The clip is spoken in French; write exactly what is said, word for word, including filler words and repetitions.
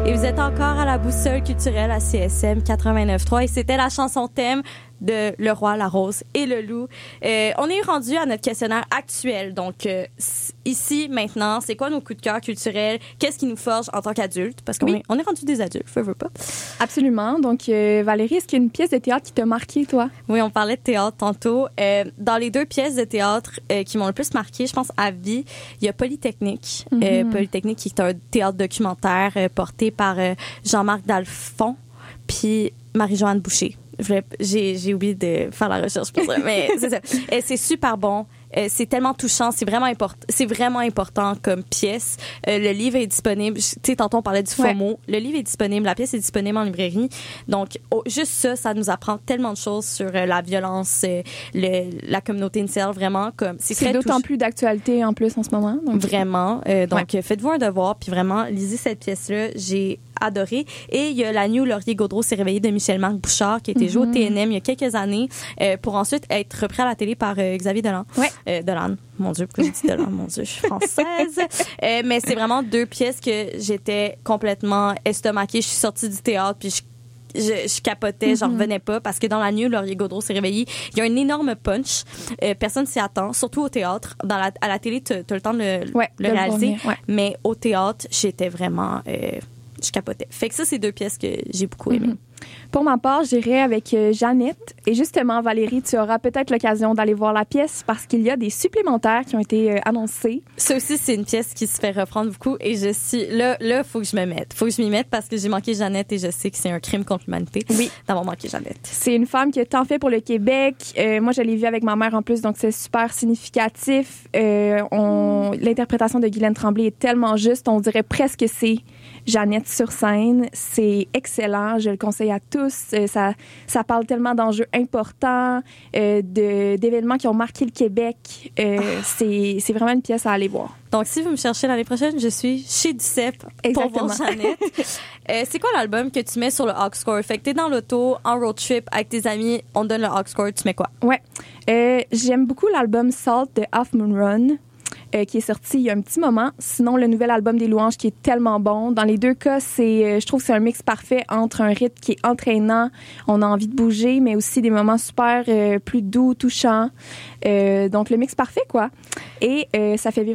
Et vous êtes encore à la boussole culturelle à C S M quatre-vingt-neuf trois et c'était la chanson thème de Le Roi, la Rose et le Loup. Euh, on est rendu à notre questionnaire actuel. Donc, euh, ici, maintenant, c'est quoi nos coups de cœur culturels? Qu'est-ce qui nous forge en tant qu'adultes? Parce qu'on oui. est, on est rendu des adultes, veux, veux pas. Absolument. Donc, euh, Valérie, est-ce qu'il y a une pièce de théâtre qui t'a marqué, toi? Oui, on parlait de théâtre tantôt. Euh, dans les deux pièces de théâtre euh, qui m'ont le plus marqué, je pense, à vie, il y a Polytechnique. Mm-hmm. Euh, Polytechnique, qui est un théâtre documentaire euh, porté par euh, Jean-Marc Dalphond puis Marie-Joanne Boucher. J'ai, j'ai oublié de faire la recherche pour ça, mais c'est ça. Et c'est super bon. Euh, c'est tellement touchant, c'est vraiment important, c'est vraiment important comme pièce. Euh, le livre est disponible. Tu sais, tantôt on parlait du FOMO. Ouais. Le livre est disponible, la pièce est disponible en librairie. Donc, oh, juste ça, ça nous apprend tellement de choses sur euh, la violence, euh, le, la communauté incel, vraiment comme. C'est, c'est très d'autant touch... plus d'actualité en plus en ce moment. Donc... Vraiment. Euh, donc, ouais. faites-vous un devoir, puis vraiment lisez cette pièce-là. J'ai adoré. Et il y a La nuit où Laurier Gaudreau s'est réveillé de Michel-Marc Bouchard, qui a été mm-hmm. joué au T N M il y a quelques années, euh, pour ensuite être repris à la télé par euh, Xavier Dolan. Ouais. Euh, Dolan. Mon Dieu, pourquoi j'ai dit Dolan? Mon Dieu, je suis française. euh, mais c'est vraiment deux pièces que j'étais complètement estomaquée. Je suis sortie du théâtre, puis je Je, je capotais, mm-hmm. j'en revenais pas parce que dans La nuit où Laurier Gaudreau s'est réveillé, il y a un énorme punch. Euh, personne s'y attend, surtout au théâtre. Dans la, à la télé, tu as le temps de le, ouais, le de réaliser. Le ouais. Mais au théâtre, j'étais vraiment... Euh, je capotais. Fait que ça, c'est deux pièces que j'ai beaucoup aimées. Mm-hmm. Pour ma part, j'irai avec euh, Jeannette. Et justement, Valérie, tu auras peut-être l'occasion d'aller voir la pièce parce qu'il y a des supplémentaires qui ont été euh, annoncés. Ça aussi, c'est une pièce qui se fait reprendre beaucoup et je suis... Là, là, faut que je me mette. Faut que je m'y mette parce que j'ai manqué Jeannette et je sais que c'est un crime contre l'humanité oui. d'avoir manqué Jeannette. C'est une femme qui a tant fait pour le Québec. Euh, moi, je l'ai vue avec ma mère en plus, donc c'est super significatif. Euh, on... L'interprétation de Guylaine Tremblay est tellement juste. On dirait presque que c'est Jeannette sur scène. C'est excellent. Je le conseille à tous. Euh, ça, ça parle tellement d'enjeux importants, euh, de, d'événements qui ont marqué le Québec. Euh, ah. c'est, c'est vraiment une pièce à aller voir. Donc, si vous me cherchez l'année prochaine, je suis chez Duceppe pour voir Jeannette. euh, c'est quoi l'album que tu mets sur le aux score? Fait que t'es dans l'auto, en road trip, avec tes amis, on te donne le aux score, tu mets quoi? Ouais. Euh, j'aime beaucoup l'album Salt de Half Moon Run. Euh, qui est sorti il y a un petit moment. Sinon, le nouvel album des Louanges qui est tellement bon. Dans les deux cas, c'est, euh, je trouve que c'est un mix parfait entre un rythme qui est entraînant, on a envie de bouger, mais aussi des moments super euh, plus doux, touchants. Euh, donc, le mix parfait, quoi. Et euh, ça fait vivre